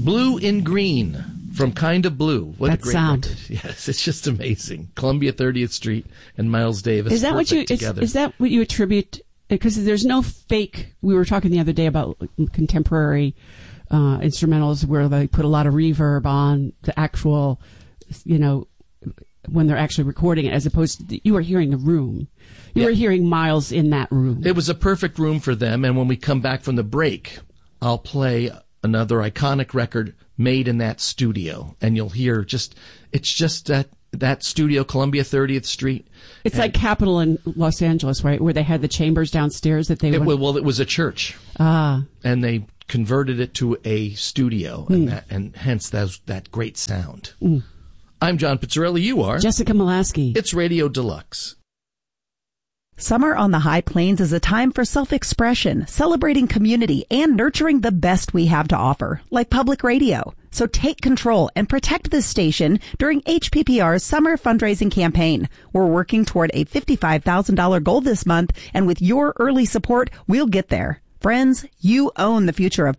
Blue in Green from Kind of Blue. What that a great sound. record. Yes, it's just amazing. Columbia 30th Street and Miles Davis. Is that what you together. Is that what you attribute? Because there's no fake. We were talking the other day about contemporary instrumentals where they put a lot of reverb on the actual, when they're actually recording it, as opposed to you were hearing a room. You were hearing Miles in that room. It was a perfect room for them. And when we come back from the break, I'll play another iconic record made in that studio, and you'll hear it's just that studio, Columbia 30th Street. It's like Capitol in Los Angeles, right, where they had the chambers downstairs that they well, it was a church. And they converted it to a studio, and hence that great sound. I'm John Pizzarelli. You are Jessica Molaski. It's Radio Deluxe. Summer on the High Plains is a time for self-expression, celebrating community, and nurturing the best we have to offer, like public radio. So take control and protect this station during HPPR's summer fundraising campaign. We're working toward a $55,000 goal this month, and with your early support, we'll get there. Friends, you own the future of